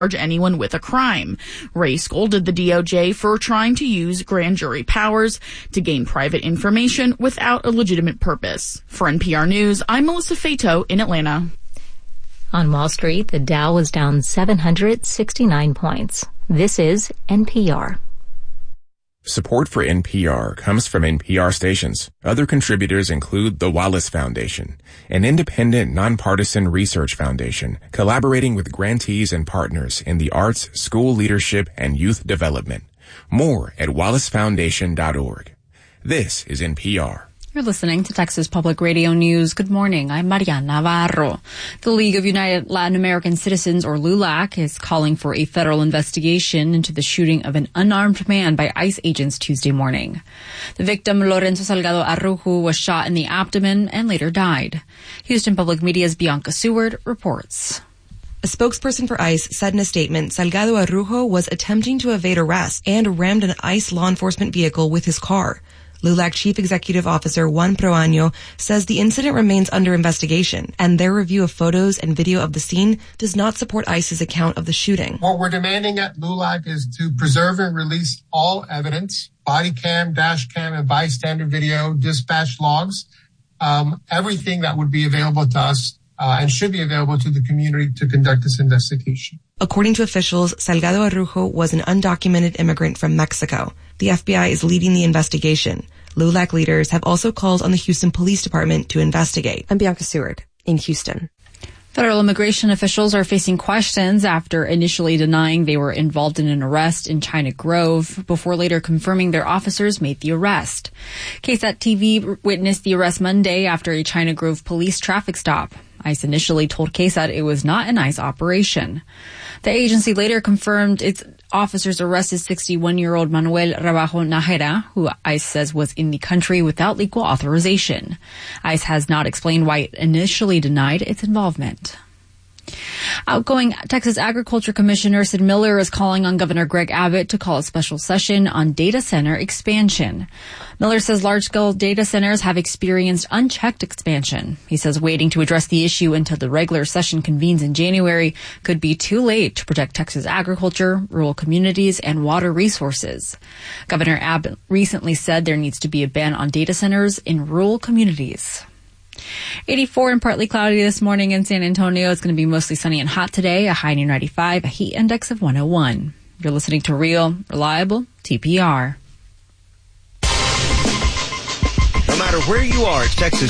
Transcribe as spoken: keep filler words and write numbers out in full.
charge anyone with a crime. Ray scolded the D O J for trying to use grand jury powers to gain private information without a legitimate purpose. For N P R News, I'm Melissa Fato in Atlanta. On Wall Street, the Dow was down seven hundred sixty-nine points. This is N P R. Support for N P R comes from N P R stations. Other contributors include the Wallace Foundation, an independent, nonpartisan research foundation collaborating with grantees and partners in the arts, school leadership, and youth development. More at wallace foundation dot org. This is N P R. You're listening to Texas Public Radio News. Good morning. I'm Mariana Navarro. The League of United Latin American Citizens, or LULAC, is calling for a federal investigation into the shooting of an unarmed man by ICE agents Tuesday morning. The victim, Lorenzo Salgado Araujo, was shot in the abdomen and later died. Houston Public Media's Bianca Seward reports. A spokesperson for ICE said in a statement, Salgado Araujo was attempting to evade arrest and rammed an ICE law enforcement vehicle with his car. LULAC Chief Executive Officer Juan Proaño says the incident remains under investigation, and their review of photos and video of the scene does not support ICE's account of the shooting. What we're demanding at LULAC is to preserve and release all evidence, body cam, dash cam, and bystander video, dispatch logs, um, everything that would be available to us uh, and should be available to the community to conduct this investigation. According to officials, Salgado Araujo was an undocumented immigrant from Mexico. The F B I is leading the investigation. LULAC leaders have also called on the Houston Police Department to investigate. I'm Bianca Seward in Houston. Federal immigration officials are facing questions after initially denying they were involved in an arrest in China Grove before later confirming their officers made the arrest. K S A T T V witnessed the arrest Monday after a China Grove police traffic stop. ICE initially told K S A T it was not an ICE operation. The agency later confirmed its officers arrested sixty-one-year-old Manuel Rabajo Najera, who ICE says was in the country without legal authorization. ICE has not explained why it initially denied its involvement. Outgoing Texas Agriculture Commissioner Sid Miller is calling on Governor Greg Abbott to call a special session on data center expansion. Miller says large-scale data centers have experienced unchecked expansion. He says waiting to address the issue until the regular session convenes in January could be too late to protect Texas agriculture, rural communities, and water resources. Governor Abbott recently said there needs to be a ban on data centers in rural communities. eighty-four and partly cloudy this morning in San Antonio. It's going to be mostly sunny and hot today, a high near ninety-five, a heat index of one oh one. You're listening to Real, Reliable T P R. No matter where you are, Texas